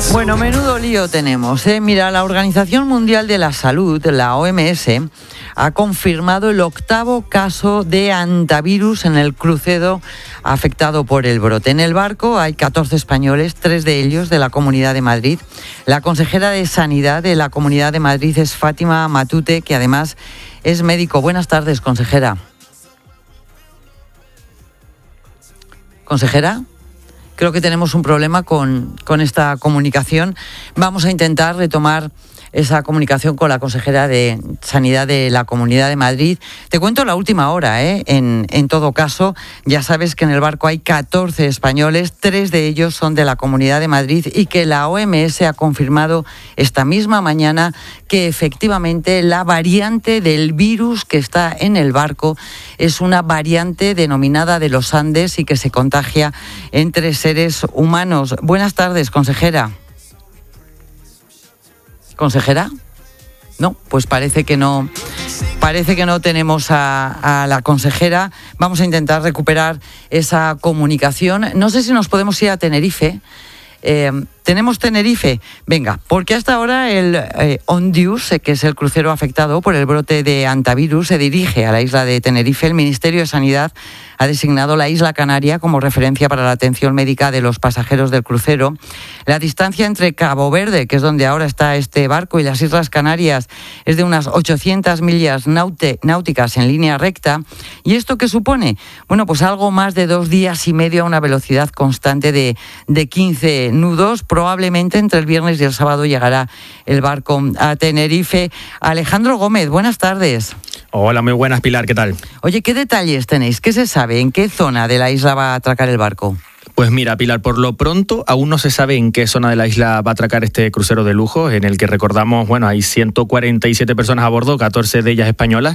Bueno, menudo lío tenemos, ¿eh? Mira, la Organización Mundial de la Salud, la OMS, ha confirmado el 8º caso de hantavirus en el crucero afectado por el brote. En el barco hay 14 españoles, 3 de ellos de la Comunidad de Madrid. La consejera de Sanidad de la Comunidad de Madrid es Fátima Matute, que además es médico. Buenas tardes, consejera. ¿Consejera? Creo que tenemos un problema con esta comunicación. Vamos a intentar retomar esa comunicación con la consejera de Sanidad de la Comunidad de Madrid. Te cuento la última hora, ¿eh? En todo caso, ya sabes que en el barco hay 14 españoles, 3 de ellos son de la Comunidad de Madrid y que la OMS ha confirmado esta misma mañana que efectivamente la variante del virus que está en el barco es una variante denominada de los Andes y que se contagia entre seres humanos. Buenas tardes, consejera. ¿Consejera? No, pues parece que no tenemos a la consejera. Vamos a intentar recuperar esa comunicación. No sé si nos podemos ir a Tenerife. ¿Tenemos Tenerife? Venga, porque hasta ahora el Ondius, que es el crucero afectado por el brote de hantavirus, se dirige a la isla de Tenerife. El Ministerio de Sanidad ha designado la isla Canaria como referencia para la atención médica de los pasajeros del crucero. La distancia entre Cabo Verde, que es donde ahora está este barco, y las Islas Canarias es de unas 800 millas náuticas en línea recta. ¿Y esto qué supone? Bueno, pues algo más de 2 días y medio a una velocidad constante de 15 nudos. Probablemente entre el viernes y el sábado llegará el barco a Tenerife. Alejandro Gómez, buenas tardes. Hola, muy buenas, Pilar, ¿qué tal? Oye, ¿qué detalles tenéis? ¿Qué se sabe? ¿En qué zona de la isla va a atracar el barco? Pues mira, Pilar, por lo pronto aún no se sabe en qué zona de la isla va a atracar este crucero de lujo, en el que recordamos, bueno, hay 147 personas a bordo, 14 de ellas españolas,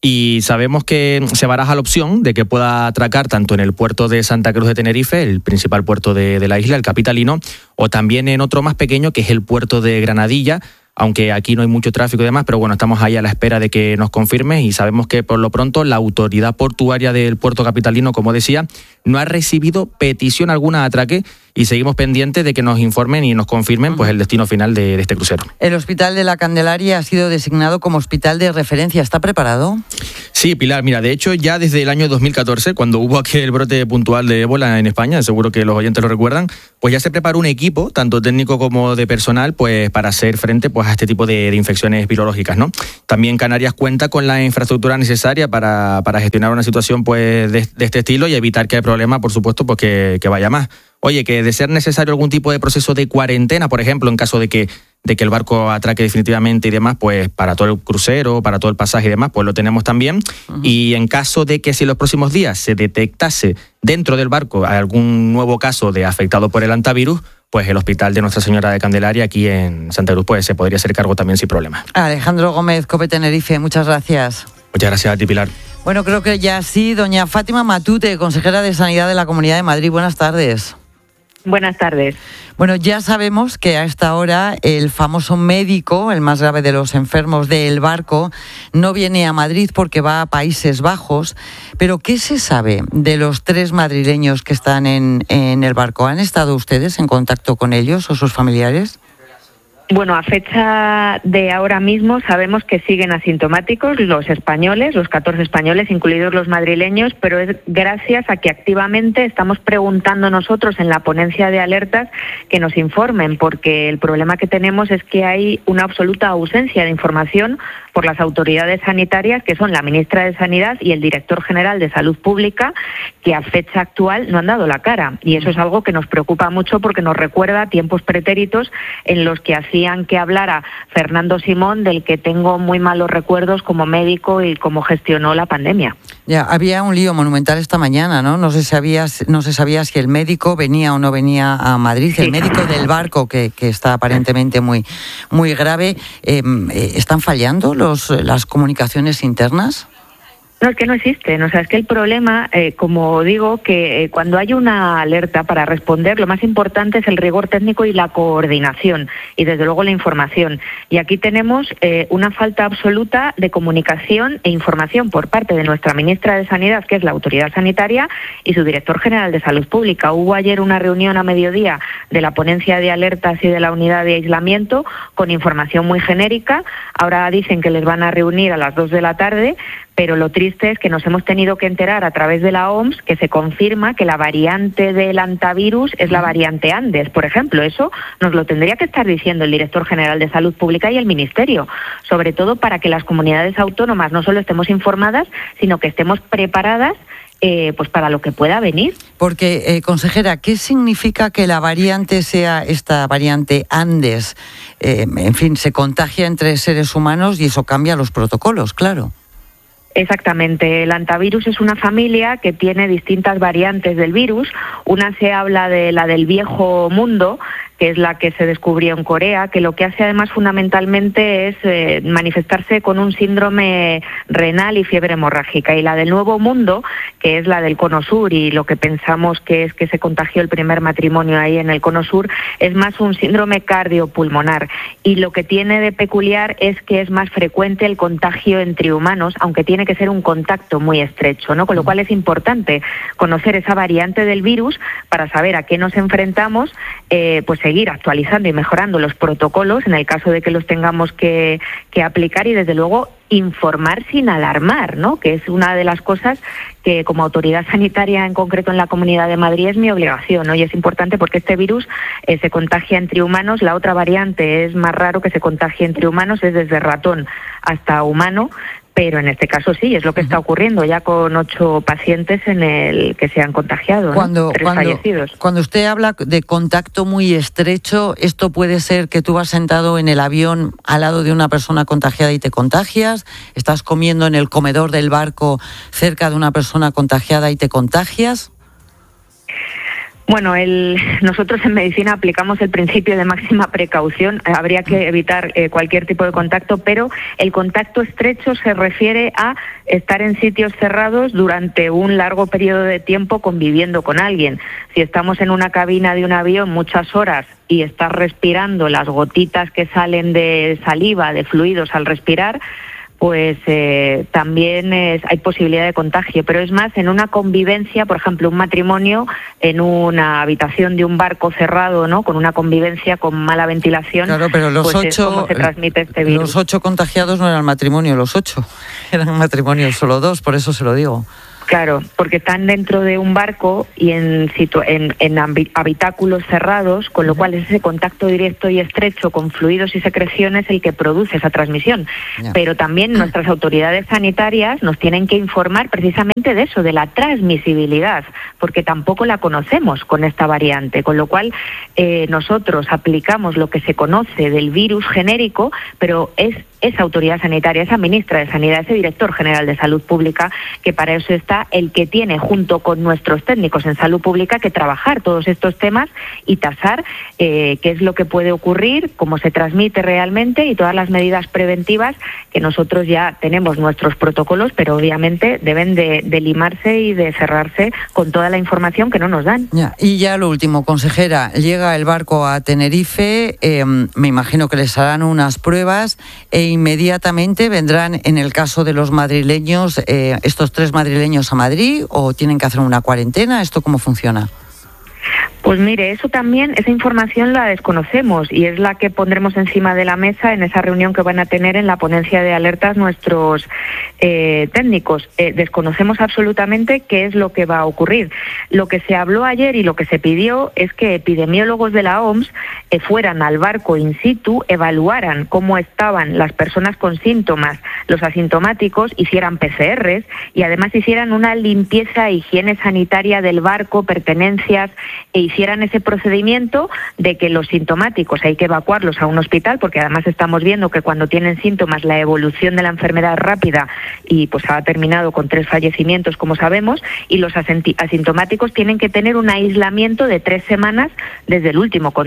y sabemos que se baraja la opción de que pueda atracar tanto en el puerto de Santa Cruz de Tenerife, el principal puerto de la isla, el capitalino, o también en otro más pequeño, que es el puerto de Granadilla, aunque aquí no hay mucho tráfico y demás, pero bueno, estamos ahí a la espera de que nos confirme y sabemos que por lo pronto la autoridad portuaria del puerto capitalino, como decía, no ha recibido petición alguna de atraque y seguimos pendientes de que nos informen y nos confirmen pues el destino final de este crucero. El Hospital de la Candelaria ha sido designado como hospital de referencia. ¿Está preparado? Sí, Pilar, mira, de hecho ya desde el año 2014, cuando hubo aquel brote puntual de ébola en España, seguro que los oyentes lo recuerdan, pues ya se preparó un equipo, tanto técnico como de personal, pues para hacer frente pues a este tipo de infecciones virológicas, ¿no? También Canarias cuenta con la infraestructura necesaria para gestionar una situación pues de este estilo y evitar que el problema, por supuesto, pues que vaya más. Oye, que de ser necesario algún tipo de proceso de cuarentena, por ejemplo, en caso de que el barco atraque definitivamente y demás, pues para todo el crucero, para todo el pasaje y demás, pues lo tenemos también. Uh-huh. Y en caso de que si en los próximos días se detectase dentro del barco algún nuevo caso de afectado por el hantavirus, pues el Hospital de Nuestra Señora de Candelaria aquí en Santa Cruz pues se podría hacer cargo también sin problema. Alejandro Gómez, COPE Tenerife, muchas gracias. Muchas gracias a ti, Pilar. Bueno, creo que ya sí, doña Fátima Matute, consejera de Sanidad de la Comunidad de Madrid. Buenas tardes. Buenas tardes. Bueno, ya sabemos que a esta hora el famoso médico, el más grave de los enfermos del barco, no viene a Madrid porque va a Países Bajos. Pero ¿qué se sabe de los 3 madrileños que están en el barco? ¿Han estado ustedes en contacto con ellos o sus familiares? Bueno, a fecha de ahora mismo sabemos que siguen asintomáticos los españoles, los 14 españoles, incluidos los madrileños, pero es gracias a que activamente estamos preguntando nosotros en la ponencia de alertas que nos informen, porque el problema que tenemos es que hay una absoluta ausencia de información por las autoridades sanitarias, que son la ministra de Sanidad y el director general de Salud Pública, que a fecha actual no han dado la cara. Y eso es algo que nos preocupa mucho porque nos recuerda a tiempos pretéritos en los que hacían que hablara Fernando Simón, del que tengo muy malos recuerdos como médico y cómo gestionó la pandemia. Ya, había un lío monumental esta mañana, ¿no? No se sabía si el médico venía o no venía a Madrid, sí. El médico del barco, que está aparentemente muy, muy grave. ¿Están fallando las comunicaciones internas? No, es que no existen. O sea, es que el problema, como digo, que cuando hay una alerta para responder, lo más importante es el rigor técnico y la coordinación, y desde luego la información. Y aquí tenemos una falta absoluta de comunicación e información por parte de nuestra ministra de Sanidad, que es la autoridad sanitaria, y su director general de Salud Pública. Hubo ayer una reunión a mediodía de la ponencia de alertas y de la unidad de aislamiento con información muy genérica. Ahora dicen que les van a reunir a las 2 de la tarde, pero lo triste es que nos hemos tenido que enterar a través de la OMS que se confirma que la variante del hantavirus es la variante Andes, por ejemplo. Eso nos lo tendría que estar diciendo el director general de Salud Pública y el Ministerio, sobre todo para que las comunidades autónomas no solo estemos informadas, sino que estemos preparadas pues para lo que pueda venir. Porque, consejera, ¿qué significa que la variante sea esta variante Andes? En fin, se contagia entre seres humanos y eso cambia los protocolos, claro. Exactamente. El hantavirus es una familia que tiene distintas variantes del virus. Una se habla de la del viejo mundo, que es la que se descubrió en Corea, que lo que hace además fundamentalmente es manifestarse con un síndrome renal y fiebre hemorrágica. Y la del nuevo mundo, que es la del cono sur, y lo que pensamos que es que se contagió el primer matrimonio ahí en el cono sur, es más un síndrome cardiopulmonar. Y lo que tiene de peculiar es que es más frecuente el contagio entre humanos, aunque tiene que ser un contacto muy estrecho, ¿no? Con lo cual es importante conocer esa variante del virus para saber a qué nos enfrentamos, pues seguir actualizando y mejorando los protocolos en el caso de que los tengamos que aplicar, y desde luego informar sin alarmar, ¿no? Que es una de las cosas que como autoridad sanitaria, en concreto en la Comunidad de Madrid, es mi obligación, ¿no? Y es importante porque este virus se contagia entre humanos. La otra variante es más raro que se contagie entre humanos, es desde ratón hasta humano, pero en este caso sí, es lo que está ocurriendo ya con 8 pacientes en el que se han contagiado, ¿no? 3 fallecidos. Cuando usted habla de contacto muy estrecho, ¿esto puede ser que tú vas sentado en el avión al lado de una persona contagiada y te contagias? ¿Estás comiendo en el comedor del barco cerca de una persona contagiada y te contagias? Bueno, nosotros en medicina aplicamos el principio de máxima precaución. Habría que evitar cualquier tipo de contacto, pero el contacto estrecho se refiere a estar en sitios cerrados durante un largo periodo de tiempo conviviendo con alguien. Si estamos en una cabina de un avión muchas horas y estás respirando las gotitas que salen de saliva, de fluidos al respirar, pues también hay posibilidad de contagio, pero es más en una convivencia, por ejemplo, un matrimonio en una habitación de un barco cerrado, ¿no? Con una convivencia con mala ventilación. Claro, pero los pues 8, es como se transmite este virus. Los 8 contagiados no eran matrimonio, los 8 eran matrimonio solo 2, por eso se lo digo. Claro, porque están dentro de un barco y en habitáculos cerrados, con lo cual es ese contacto directo y estrecho con fluidos y secreciones el que produce esa transmisión. Yeah. Pero también nuestras autoridades sanitarias nos tienen que informar precisamente de eso, de la transmisibilidad, porque tampoco la conocemos con esta variante, con lo cual nosotros aplicamos lo que se conoce del virus genérico, pero es esa autoridad sanitaria, esa ministra de Sanidad, ese director general de Salud Pública, que para eso está el que tiene, junto con nuestros técnicos en Salud Pública, que trabajar todos estos temas y tasar qué es lo que puede ocurrir, cómo se transmite realmente y todas las medidas preventivas que nosotros ya tenemos nuestros protocolos, pero obviamente deben de limarse y de cerrarse con toda la información que no nos dan. Ya. Y ya lo último, consejera, llega el barco a Tenerife, me imagino que les harán unas pruebas e inmediatamente vendrán, en el caso de los madrileños, estos 3 madrileños a Madrid, o tienen que hacer una cuarentena. ¿Esto cómo funciona? Pues mire, eso también, esa información la desconocemos y es la que pondremos encima de la mesa en esa reunión que van a tener en la ponencia de alertas nuestros técnicos. Desconocemos absolutamente qué es lo que va a ocurrir. Lo que se habló ayer y lo que se pidió es que epidemiólogos de la OMS fueran al barco in situ, evaluaran cómo estaban las personas con síntomas, los asintomáticos, hicieran PCRs y además hicieran una limpieza e higiene sanitaria del barco, pertenencias, e hicieran ese procedimiento de que los sintomáticos hay que evacuarlos a un hospital, porque además estamos viendo que cuando tienen síntomas la evolución de la enfermedad es rápida y pues ha terminado con 3 fallecimientos, como sabemos, y los asintomáticos tienen que tener un aislamiento de 3 semanas desde el último contacto. Entonces,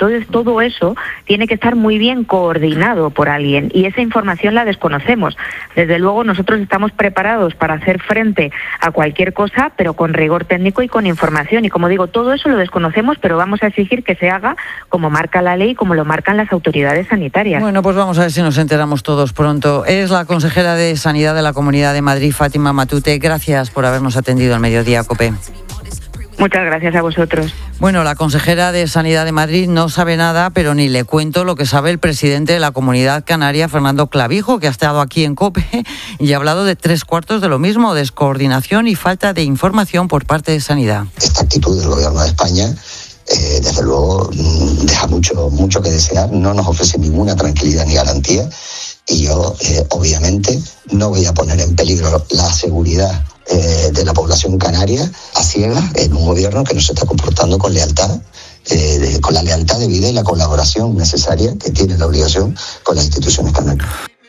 Entonces todo eso tiene que estar muy bien coordinado por alguien y esa información la desconocemos. Desde luego nosotros estamos preparados para hacer frente a cualquier cosa, pero con rigor técnico y con información. Y como digo, todo eso lo desconocemos, pero vamos a exigir que se haga como marca la ley y como lo marcan las autoridades sanitarias. Bueno, pues vamos a ver si nos enteramos todos pronto. Es la consejera de Sanidad de la Comunidad de Madrid, Fátima Matute. Gracias por habernos atendido al Mediodía, COPE. Muchas gracias a vosotros. Bueno, la consejera de Sanidad de Madrid no sabe nada, pero ni le cuento lo que sabe el presidente de la Comunidad Canaria, Fernando Clavijo, que ha estado aquí en COPE y ha hablado de 3/4 de lo mismo, descoordinación y falta de información por parte de Sanidad. Esta actitud del Gobierno de España, desde luego, deja mucho que desear, no nos ofrece ninguna tranquilidad ni garantía y yo, obviamente, no voy a poner en peligro la seguridad de la población canaria a ciegas en un gobierno que no se está comportando con lealtad, con la lealtad debida y la colaboración necesaria que tiene la obligación con las instituciones canarias.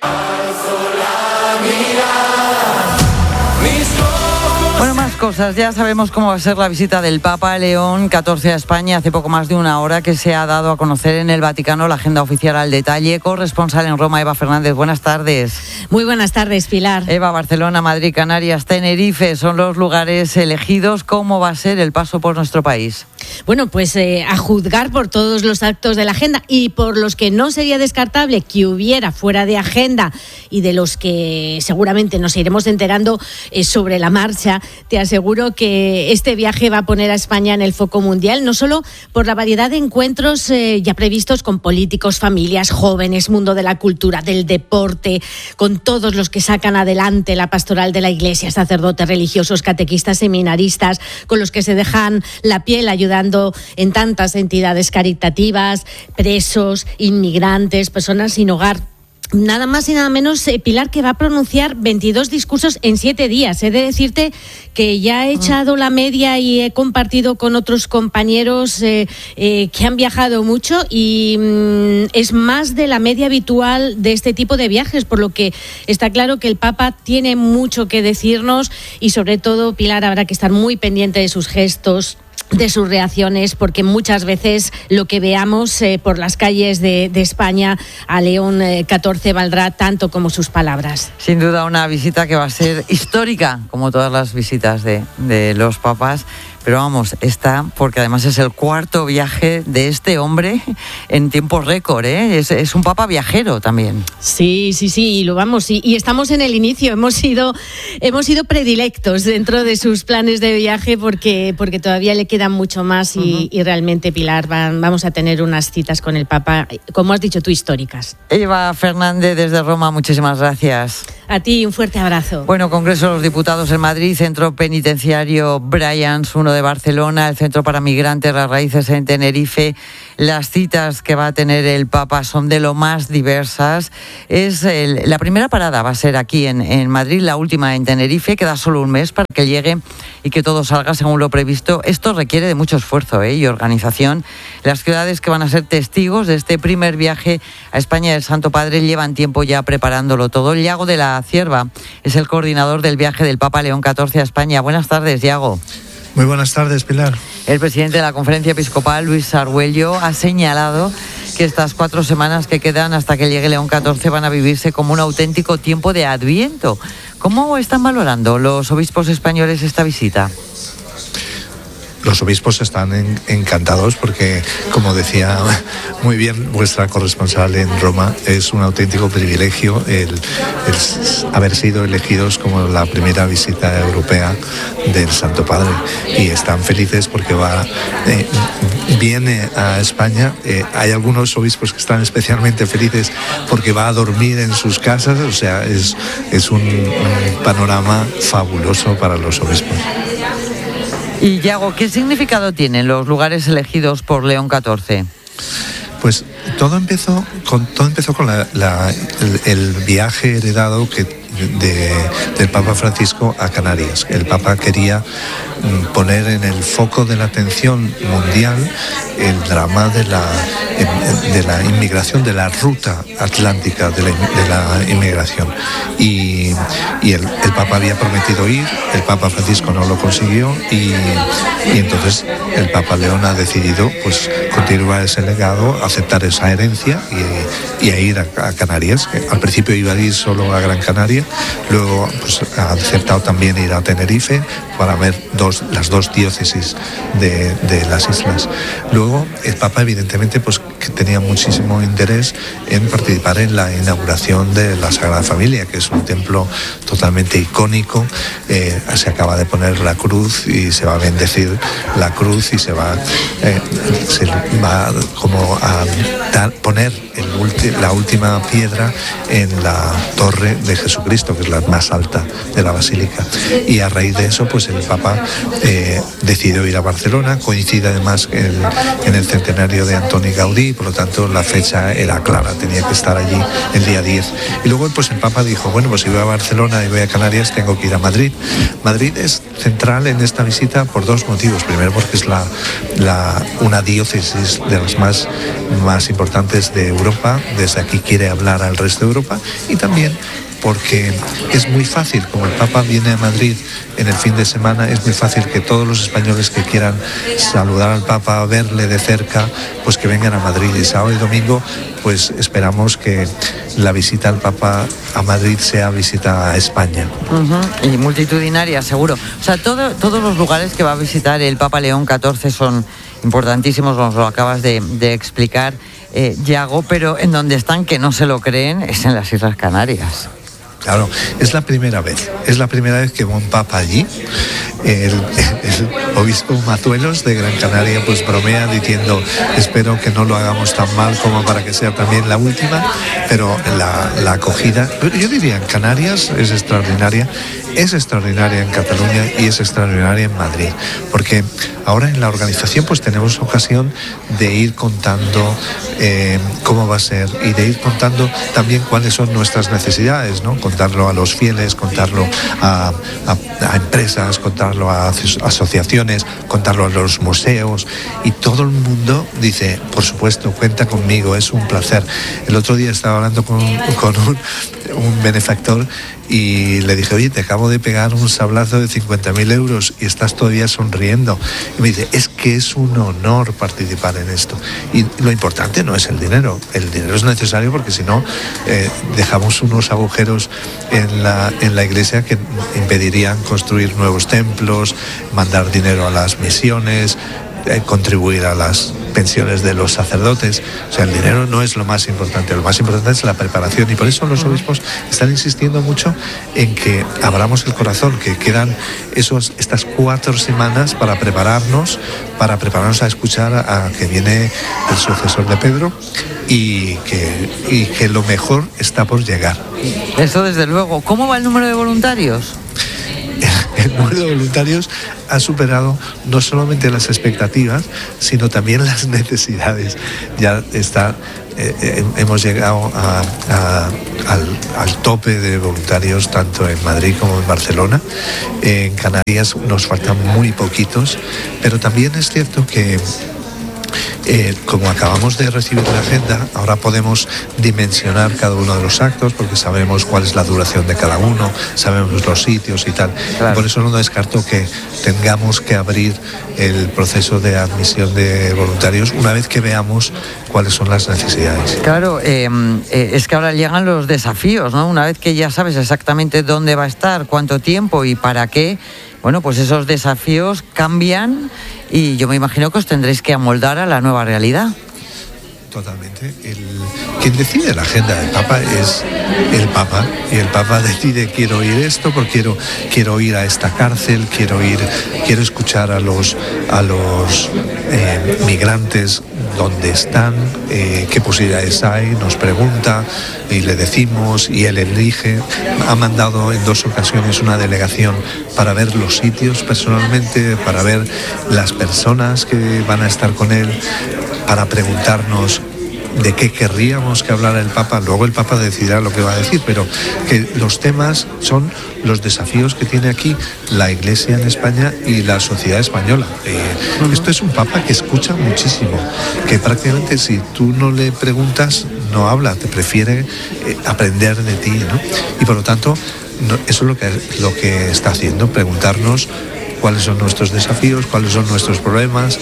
Bueno, más cosas. Ya sabemos cómo va a ser la visita del Papa León XIV a España. Hace poco más de una hora que se ha dado a conocer en el Vaticano la agenda oficial al detalle. Corresponsal en Roma, Eva Fernández. Buenas tardes. Muy buenas tardes, Pilar. Eva, Barcelona, Madrid, Canarias, Tenerife son los lugares elegidos. ¿Cómo va a ser el paso por nuestro país? Bueno, pues a juzgar por todos los actos de la agenda y por los que no sería descartable que hubiera fuera de agenda y de los que seguramente nos iremos enterando sobre la marcha, te aseguro que este viaje va a poner a España en el foco mundial, no solo por la variedad de encuentros ya previstos con políticos, familias, jóvenes, mundo de la cultura, del deporte, con todos los que sacan adelante la pastoral de la Iglesia, sacerdotes, religiosos, catequistas, seminaristas, con los que se dejan la piel ayudando en tantas entidades caritativas, presos, inmigrantes, personas sin hogar. Nada más y nada menos, Pilar, que va a pronunciar 22 discursos en 7 días. He de decirte que ya he echado la media y he compartido con otros compañeros que han viajado mucho y es más de la media habitual de este tipo de viajes, por lo que está claro que el Papa tiene mucho que decirnos y sobre todo, Pilar, habrá que estar muy pendiente de sus gestos, de sus reacciones, porque muchas veces lo que veamos por las calles de España a León XIV valdrá tanto como sus palabras. Sin duda una visita que va a ser histórica, como todas las visitas de los papas. Pero vamos, está porque además es el 4º viaje de este hombre en tiempo récord, ¿eh? Es un papa viajero también. Sí, y lo vamos, y estamos en el inicio, hemos sido predilectos dentro de sus planes de viaje porque todavía le quedan mucho más y realmente, Pilar, vamos a tener unas citas con el Papa, como has dicho tú, históricas. Eva Fernández desde Roma, muchísimas gracias. A ti un fuerte abrazo. Bueno, Congreso de los Diputados en Madrid, Centro Penitenciario Bryans, uno de Barcelona, el Centro para Migrantes, Las Raíces en Tenerife. Las citas que va a tener el Papa son de lo más diversas. La primera parada va a ser aquí en Madrid, la última en Tenerife. Queda solo un mes para que llegue y que todo salga según lo previsto. Esto requiere de mucho esfuerzo y organización. Las ciudades que van a ser testigos de este primer viaje a España del Santo Padre llevan tiempo ya preparándolo todo. Yago de la Cierva es el coordinador del viaje del Papa León XIV a España. Buenas tardes, Yago. Muy buenas tardes, Pilar. El presidente de la Conferencia Episcopal, Luis Argüello, ha señalado que estas 4 semanas que quedan hasta que llegue León XIV van a vivirse como un auténtico tiempo de Adviento. ¿Cómo están valorando los obispos españoles esta visita? Los obispos están encantados porque, como decía muy bien vuestra corresponsal en Roma, es un auténtico privilegio el haber sido elegidos como la primera visita europea del Santo Padre. Y están felices porque viene a España. Hay algunos obispos que están especialmente felices porque va a dormir en sus casas. O sea, es un panorama fabuloso para los obispos. Y Yago, ¿qué significado tienen los lugares elegidos por León XIV? Pues todo empezó con el viaje heredado del Papa Francisco a Canarias. El Papa quería poner en el foco de la atención mundial el drama de la de la inmigración, de la ruta atlántica de la inmigración. Y el Papa había prometido ir, el Papa Francisco no lo consiguió y entonces el Papa León ha decidido pues continuar ese legado, aceptar esa herencia y a ir a Canarias. Al principio iba a ir solo a Gran Canaria, luego pues ha aceptado también ir a Tenerife para ver las dos diócesis de las islas. Luego el Papa evidentemente pues que tenía muchísimo interés en participar en la inauguración de la Sagrada Familia, que es un templo totalmente icónico. Se acaba de poner la cruz y se va a bendecir la cruz y se va como a poner la última piedra en la torre de Jesucristo, que es la más alta de la basílica. Y a raíz de eso pues el Papa decidió ir a Barcelona, coincide además en el centenario de Antoni Gaudí, por lo tanto la fecha era clara, tenía que estar allí el día 10. Y luego pues el Papa dijo, bueno, pues si voy a Barcelona y voy a Canarias, tengo que ir a Madrid. Madrid es central en esta visita por dos motivos. Primero porque es una diócesis de las más importantes de Europa, desde aquí quiere hablar al resto de Europa, y también porque es muy fácil, como el Papa viene a Madrid en el fin de semana, es muy fácil que todos los españoles que quieran saludar al Papa, verle de cerca, pues que vengan a Madrid. Y sábado y domingo, pues esperamos que la visita al Papa a Madrid sea visita a España. Uh-huh. Y multitudinaria, seguro. O sea, todos los lugares que va a visitar el Papa León XIV son importantísimos, nos lo acabas de explicar, Yago, pero en donde están, que no se lo creen, es en las Islas Canarias. Claro, es la primera vez que va un Papa allí. El obispo Mazuelos de Gran Canaria pues bromea diciendo, espero que no lo hagamos tan mal como para que sea también la última, pero la acogida, yo diría, en Canarias es extraordinaria en Cataluña y es extraordinaria en Madrid, porque ahora en la organización pues tenemos ocasión de ir contando cómo va a ser y de ir contando también cuáles son nuestras necesidades, ¿no? Contarlo a los fieles, contarlo a empresas, contarlo a asociaciones, contarlo a los museos, y todo el mundo dice, por supuesto, cuenta conmigo, es un placer. El otro día estaba hablando con un benefactor y le dije, oye, te acabo de pegar un sablazo de 50.000 euros y estás todavía sonriendo. Y me dice, es que es un honor participar en esto. Y lo importante no es el dinero es necesario porque si no dejamos unos agujeros en la iglesia que impedirían construir nuevos templos, mandar dinero a las misiones, contribuir a las pensiones de los sacerdotes. O sea, el dinero no es lo más importante es la preparación, y por eso los obispos están insistiendo mucho en que abramos el corazón, que quedan estas 4 semanas para prepararnos a escuchar a que viene el sucesor de Pedro y que lo mejor está por llegar. Eso desde luego. ¿Cómo va el número de voluntarios? El número de voluntarios ha superado no solamente las expectativas, sino también las necesidades. Ya hemos llegado al tope de voluntarios tanto en Madrid como en Barcelona. En Canarias nos faltan muy poquitos, pero también es cierto que como acabamos de recibir la agenda, ahora podemos dimensionar cada uno de los actos porque sabemos cuál es la duración de cada uno, sabemos los sitios y tal. Claro. Y por eso no descarto que tengamos que abrir el proceso de admisión de voluntarios una vez que veamos cuáles son las necesidades. Claro, es que ahora llegan los desafíos, ¿no? Una vez que ya sabes exactamente dónde va a estar, cuánto tiempo y para qué, bueno, pues esos desafíos cambian y yo me imagino que os tendréis que amoldar a la nueva realidad. Totalmente. Quien decide la agenda del Papa es el Papa, y el Papa decide, quiero ir esto, porque quiero ir a esta cárcel, quiero escuchar a los migrantes dónde están, qué posibilidades hay, nos pregunta y le decimos, y él elige. Ha mandado en 2 ocasiones una delegación para ver los sitios personalmente, para ver las personas que van a estar con él, para preguntarnos de qué querríamos que hablara el Papa. Luego el Papa decidirá lo que va a decir, pero que los temas son los desafíos que tiene aquí la Iglesia en España y la sociedad española. Esto es un Papa que escucha muchísimo, que prácticamente si tú no le preguntas, no habla, te prefiere aprender de ti, ¿no? Y por lo tanto, eso es lo que está haciendo, preguntarnos cuáles son nuestros desafíos, cuáles son nuestros problemas,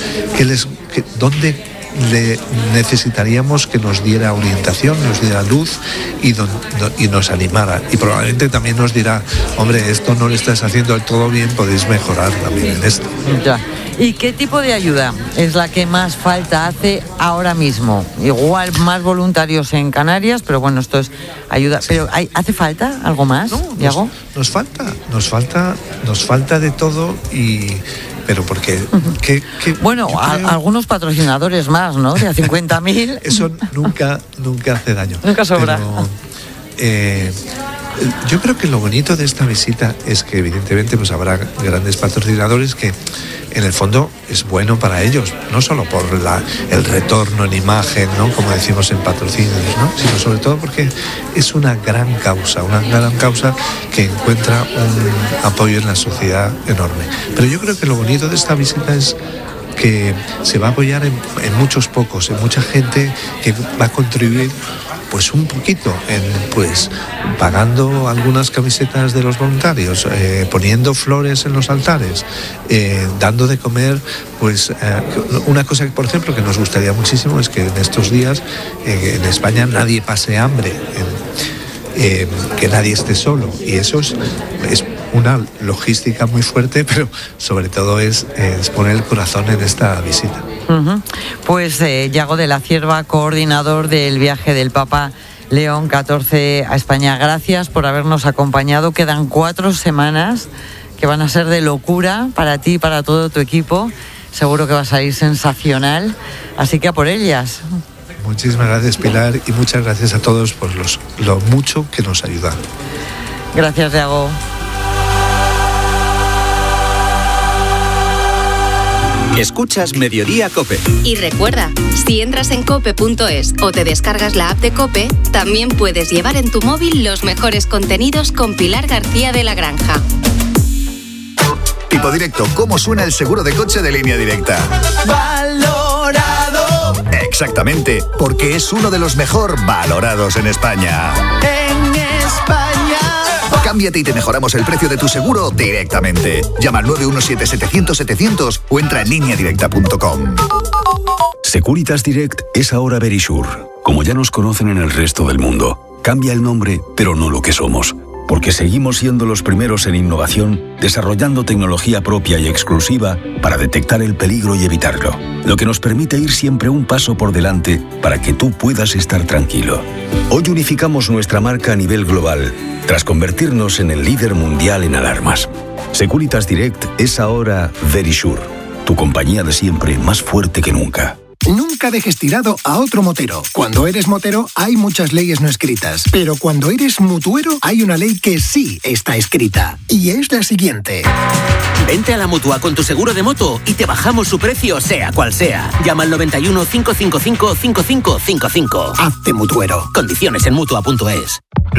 dónde le necesitaríamos que nos diera orientación, nos diera luz y nos animara. Y probablemente también nos dirá, hombre, esto no lo estás haciendo del todo bien, podéis mejorar también en esto. Ya. ¿Y qué tipo de ayuda es la que más falta hace ahora mismo? Igual más voluntarios en Canarias, pero bueno, esto es ayuda. ¿Pero hace falta algo más, Diego? Nos falta de todo pero porque... Bueno, algunos patrocinadores más, ¿no? De a 50.000. Eso nunca hace daño. Nunca sobra. Pero, yo creo que lo bonito de esta visita es que evidentemente pues habrá grandes patrocinadores que en el fondo es bueno para ellos, no solo por el retorno en imagen, ¿no? Como decimos en patrocinios, ¿no? Sino sobre todo porque es una gran causa que encuentra un apoyo en la sociedad enorme. Pero yo creo que lo bonito de esta visita es que se va a apoyar en muchos pocos, en mucha gente que va a contribuir pues un poquito pagando algunas camisetas de los voluntarios, poniendo flores en los altares, dando de comer, una cosa que, por ejemplo, que nos gustaría muchísimo es que en estos días en España nadie pase hambre, que nadie esté solo, y eso es una logística muy fuerte, pero sobre todo es poner el corazón en esta visita. Pues Yago de la Cierva, coordinador del viaje del Papa León XIV a España, gracias por habernos acompañado. Quedan 4 semanas que van a ser de locura para ti y para todo tu equipo. Seguro que va a salir sensacional, así que a por ellas. Muchísimas gracias, Pilar, y muchas gracias a todos por lo mucho que nos ayudan. Gracias, Yago. Escuchas Mediodía COPE. Y recuerda, si entras en cope.es o te descargas la app de COPE, también puedes llevar en tu móvil los mejores contenidos con Pilar García de la Granja. Tipo Directo, ¿cómo suena el seguro de coche de Línea Directa? ¡Valorado! Exactamente, porque es uno de los mejor valorados en España. En España. Cámbiate y te mejoramos el precio de tu seguro directamente. Llama al 917-700-700 o entra en lineadirecta.com. Securitas Direct es ahora Verisure. Como ya nos conocen en el resto del mundo, cambia el nombre, pero no lo que somos. Porque seguimos siendo los primeros en innovación, desarrollando tecnología propia y exclusiva para detectar el peligro y evitarlo. Lo que nos permite ir siempre un paso por delante para que tú puedas estar tranquilo. Hoy unificamos nuestra marca a nivel global, tras convertirnos en el líder mundial en alarmas. Securitas Direct es ahora Verisure, tu compañía de siempre más fuerte que nunca. Nunca dejes tirado a otro motero. Cuando eres motero hay muchas leyes no escritas, pero cuando eres mutuero hay una ley que sí está escrita, y es la siguiente. Vente a la Mutua con tu seguro de moto y te bajamos su precio sea cual sea. Llama al 91 555 5555. Hazte mutuero. Condiciones en Mutua.es.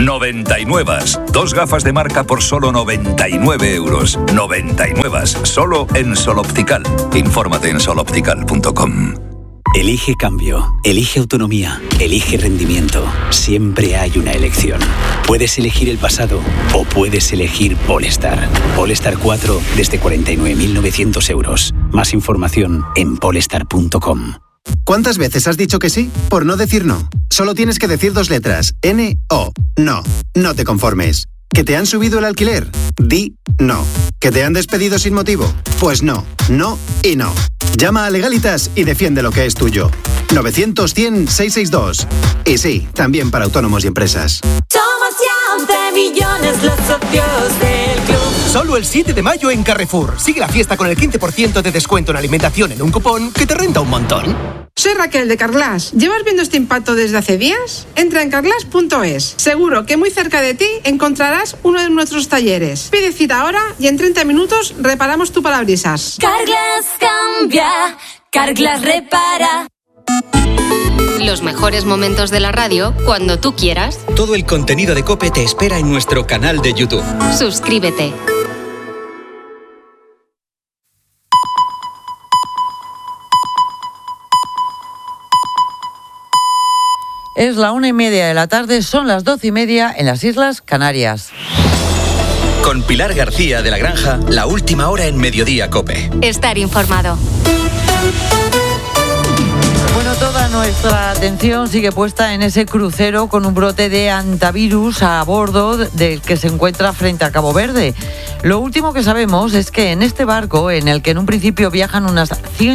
99. 2 gafas de marca por solo 99 euros. 99. Solo en Sol Optical. Infórmate en soloptical.com. Elige cambio, elige autonomía, elige rendimiento. Siempre hay una elección. Puedes elegir el pasado o puedes elegir Polestar. Polestar 4 desde 49.900 euros. Más información en polestar.com. ¿Cuántas veces has dicho que sí por no decir no? Solo tienes que decir 2 letras. N-O. No. No te conformes. ¿Que te han subido el alquiler? Di no. ¿Que te han despedido sin motivo? Pues no. No y no. Llama a Legalitas y defiende lo que es tuyo. 900-100-662. Y sí, también para autónomos y empresas. Somos ya 11 millones los socios del club. Solo el 7 de mayo en Carrefour. Sigue la fiesta con el 15% de descuento en alimentación en un cupón que te renta un montón. Soy Raquel de Carglass. ¿Llevas viendo este impacto desde hace días? Entra en carglass.es. Seguro que muy cerca de ti encontrarás uno de nuestros talleres. Pide cita ahora y en 30 minutos reparamos tu parabrisas. Carglass cambia, Carglass repara. Los mejores momentos de la radio cuando tú quieras. Todo el contenido de COPE te espera en nuestro canal de YouTube. Suscríbete. Es la 1:30 de la tarde, son las 12:30 en las Islas Canarias. Con Pilar García de la Granja, la última hora en Mediodía COPE. Estar informado. Bueno, toda nuestra atención sigue puesta en ese crucero con un brote de hantavirus a bordo del que se encuentra frente a Cabo Verde. Lo último que sabemos es que en este barco, en el que en un principio viajan unas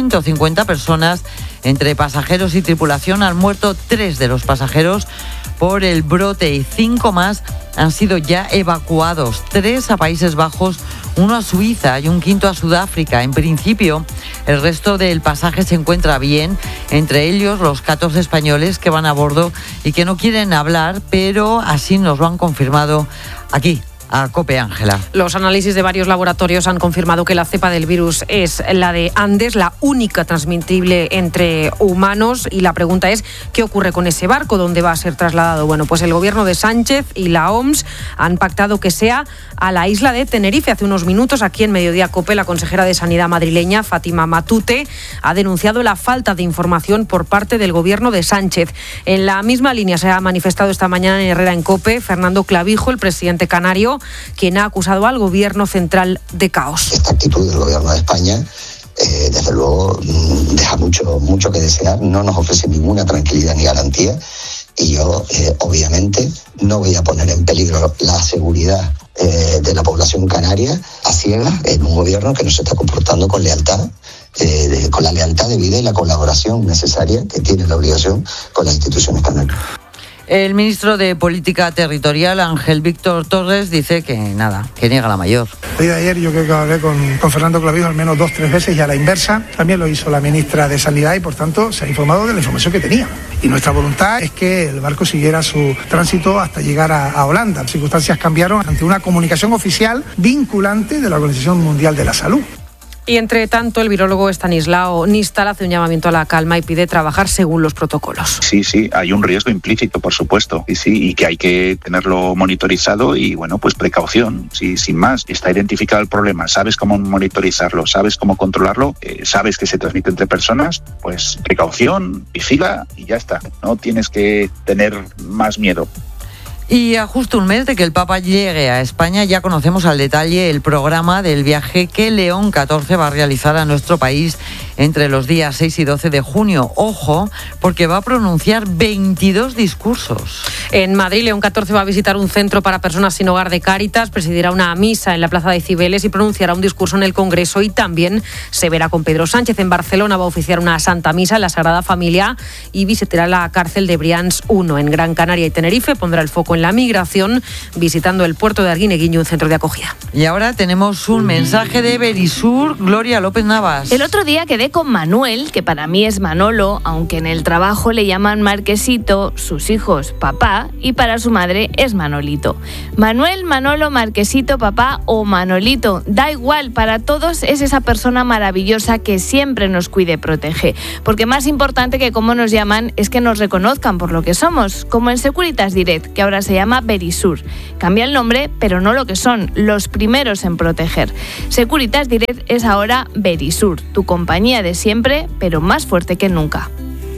150 personas, entre pasajeros y tripulación, han muerto 3 de los pasajeros por el brote y 5 más han sido ya evacuados, 3 a Países Bajos, 1 a Suiza y un 5º a Sudáfrica. En principio, el resto del pasaje se encuentra bien, entre ellos los 14 españoles que van a bordo y que no quieren hablar, pero así nos lo han confirmado aquí, a COPE. Ángela. Los análisis de varios laboratorios han confirmado que la cepa del virus es la de Andes, la única transmitible entre humanos, y la pregunta es ¿qué ocurre con ese barco? ¿Dónde va a ser trasladado? Bueno, pues el gobierno de Sánchez y la OMS han pactado que sea a la isla de Tenerife. Hace unos minutos, aquí en Mediodía COPE, la consejera de Sanidad madrileña, Fátima Matute, ha denunciado la falta de información por parte del gobierno de Sánchez. En la misma línea se ha manifestado esta mañana en Herrera en COPE Fernando Clavijo, el presidente canario, quien ha acusado al gobierno central de caos. Esta actitud del gobierno de España, desde luego, deja mucho que desear, no nos ofrece ninguna tranquilidad ni garantía, y yo, obviamente, no voy a poner en peligro la seguridad de la población canaria a ciegas en un gobierno que no se está comportando con lealtad, con la lealtad debida y la colaboración necesaria que tiene la obligación con las instituciones canarias. El ministro de Política Territorial, Ángel Víctor Torres, dice que niega la mayor. El día de ayer yo creo que hablé con Fernando Clavijo al menos 2-3 veces, y a la inversa también lo hizo la ministra de Sanidad, y por tanto se ha informado de la información que tenía. Y nuestra voluntad es que el barco siguiera su tránsito hasta llegar a Holanda. Las circunstancias cambiaron ante una comunicación oficial vinculante de la Organización Mundial de la Salud. Y entre tanto, el virólogo Estanislao Nistal hace un llamamiento a la calma y pide trabajar según los protocolos. Sí, hay un riesgo implícito, por supuesto, y que hay que tenerlo monitorizado y, bueno, pues precaución, sin más. Está identificado el problema, sabes cómo monitorizarlo, sabes cómo controlarlo, sabes que se transmite entre personas, pues precaución, vigila y ya está. No tienes que tener más miedo. Y a justo un mes de que el Papa llegue a España, ya conocemos al detalle el programa del viaje que León XIV va a realizar a nuestro país entre los días 6 y 12 de junio. Ojo, porque va a pronunciar 22 discursos. En Madrid, León XIV va a visitar un centro para personas sin hogar de Cáritas, presidirá una misa en la Plaza de Cibeles y pronunciará un discurso en el Congreso, y también se verá con Pedro Sánchez. En Barcelona va a oficiar una Santa Misa en la Sagrada Familia y visitará la cárcel de Brians 1. En Gran Canaria y Tenerife pondrá el foco en la migración, visitando el puerto de Arguineguín, un centro de acogida. Y ahora tenemos un mensaje de Verisur. Gloria López Navas. El otro día quedé con Manuel, que para mí es Manolo, aunque en el trabajo le llaman Marquesito, sus hijos papá, y para su madre es Manolito. Manuel, Manolo, Marquesito, papá o Manolito, da igual, para todos es esa persona maravillosa que siempre nos cuide y protege. Porque más importante que cómo nos llaman es que nos reconozcan por lo que somos, como en Securitas Direct, que ahora se llama Verisur. Cambia el nombre, pero no lo que son, los primeros en proteger. Securitas Direct es ahora Verisur, tu compañía de siempre, pero más fuerte que nunca.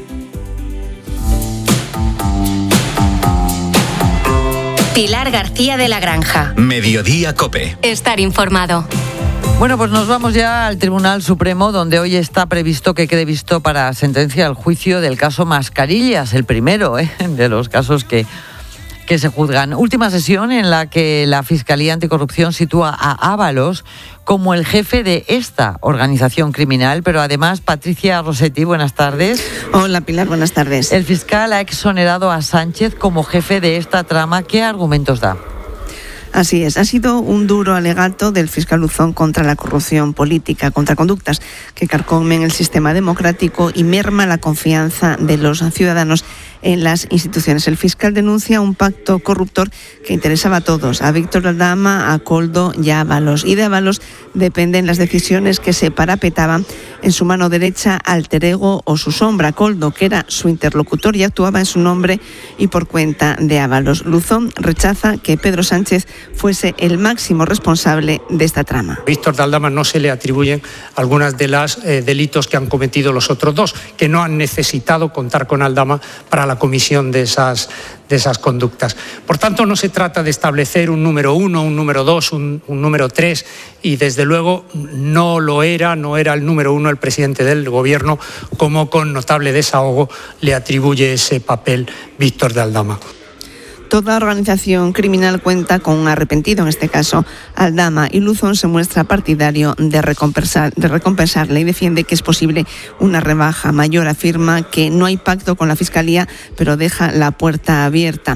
Pilar García de la Granja. Mediodía COPE. Estar informado. Bueno, pues nos vamos ya al Tribunal Supremo, donde hoy está previsto que quede visto para sentencia el juicio del caso Mascarillas, el primero de los casos que se juzgan. Última sesión en la que la Fiscalía Anticorrupción sitúa a Ábalos como el jefe de esta organización criminal, pero además, Patricia Rossetti, buenas tardes. Hola Pilar, buenas tardes. El fiscal ha exonerado a Sánchez como jefe de esta trama. ¿Qué argumentos da? Así es, ha sido un duro alegato del fiscal Luzón contra la corrupción política, contra conductas que carcomen el sistema democrático y merma la confianza de los ciudadanos en las instituciones. El fiscal denuncia un pacto corruptor que interesaba a todos, a Víctor Aldama, a Koldo y a Ábalos. Y de Ábalos dependen las decisiones que se parapetaban en su mano derecha, alter ego o su sombra. Koldo, que era su interlocutor y actuaba en su nombre y por cuenta de Ábalos. Luzón rechaza que Pedro Sánchez fuese el máximo responsable de esta trama. Víctor de Aldama no se le atribuyen algunas de las delitos que han cometido los otros dos, que no han necesitado contar con Aldama para la comisión de esas conductas. Por tanto, no se trata de establecer un número 1, un número 2, un número 3, y desde luego no era el número 1 el presidente del gobierno, como con notable desahogo le atribuye ese papel Víctor de Aldama. Toda organización criminal cuenta con un arrepentido, en este caso Aldama, y Luzón se muestra partidario de recompensarle y defiende que es posible una rebaja mayor. Afirma que no hay pacto con la Fiscalía, pero deja la puerta abierta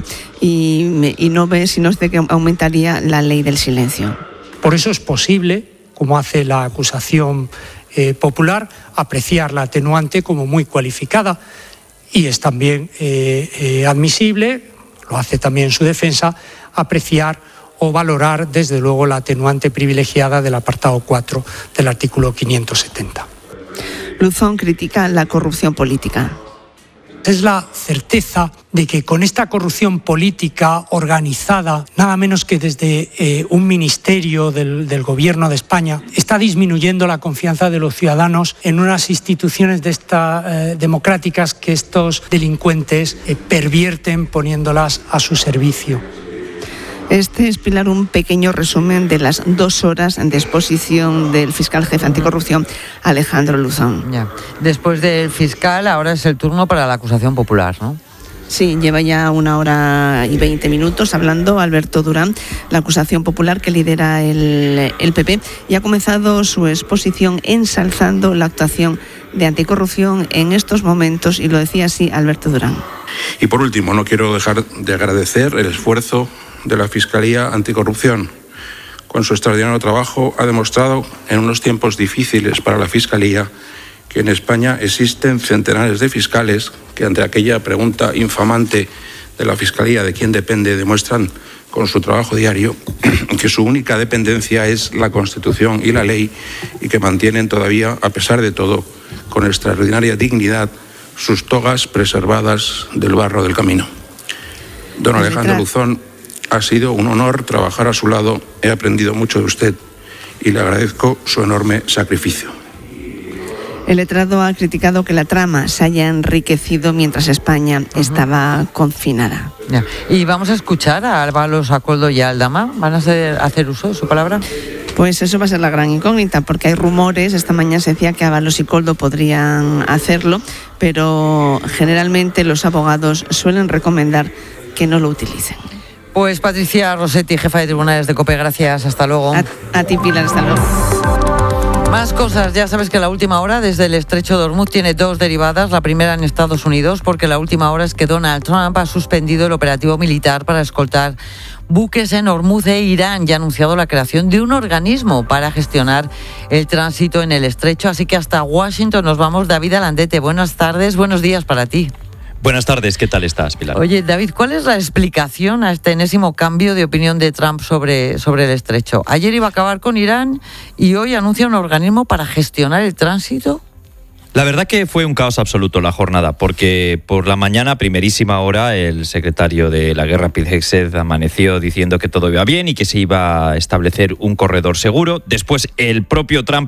y no ve si no es de que aumentaría la ley del silencio. Por eso es posible, como hace la acusación popular, apreciar la atenuante como muy cualificada, y es también admisible, lo hace también su defensa, apreciar o valorar desde luego la atenuante privilegiada del apartado 4 del artículo 570. Luzón critica la corrupción política. Es la certeza de que con esta corrupción política organizada, nada menos que desde un ministerio del Gobierno de España, está disminuyendo la confianza de los ciudadanos en unas instituciones democráticas que estos delincuentes pervierten poniéndolas a su servicio. Este es, Pilar, un pequeño resumen de las 2 horas de exposición del fiscal jefe anticorrupción, Alejandro Luzón. Ya. Después del fiscal, ahora es el turno para la acusación popular, ¿no? Sí, lleva ya 1 hora y 20 minutos hablando Alberto Durán, la acusación popular que lidera el PP, y ha comenzado su exposición ensalzando la actuación de anticorrupción en estos momentos, y lo decía así Alberto Durán. Y por último, no quiero dejar de agradecer el esfuerzo de la Fiscalía Anticorrupción. Con su extraordinario trabajo ha demostrado en unos tiempos difíciles para la Fiscalía que en España existen centenares de fiscales que ante aquella pregunta infamante de la Fiscalía de quién depende demuestran con su trabajo diario que su única dependencia es la Constitución y la ley, y que mantienen todavía, a pesar de todo, con extraordinaria dignidad, sus togas preservadas del barro del camino. Don Alejandro Luzón, ha sido un honor trabajar a su lado. He aprendido mucho de usted y le agradezco su enorme sacrificio. El letrado ha criticado que la trama se haya enriquecido mientras España estaba confinada. Ya. Y vamos a escuchar a Ábalos, a Koldo y a Aldama. ¿Van a hacer uso de su palabra? Pues eso va a ser la gran incógnita, porque hay rumores. Esta mañana se decía que Ábalos y Koldo podrían hacerlo, pero generalmente los abogados suelen recomendar que no lo utilicen. Pues Patricia Rossetti, jefa de tribunales de COPE, gracias, hasta luego. A ti, Pilar, hasta luego. Más cosas, ya sabes que la última hora desde el estrecho de Hormuz tiene 2 derivadas. La primera en Estados Unidos, porque la última hora es que Donald Trump ha suspendido el operativo militar para escoltar buques en Hormuz e Irán y ha anunciado la creación de un organismo para gestionar el tránsito en el estrecho. Así que hasta Washington nos vamos. David Alandete, buenas tardes, buenos días para ti. Buenas tardes, ¿qué tal estás, Pilar? Oye, David, ¿cuál es la explicación a este enésimo cambio de opinión de Trump sobre el estrecho? Ayer iba a acabar con Irán y hoy anuncia un organismo para gestionar el tránsito. La verdad que fue un caos absoluto la jornada, porque por la mañana, primerísima hora, el secretario de la guerra, Pete Hegseth, amaneció diciendo que todo iba bien y que se iba a establecer un corredor seguro. Después, el propio Trump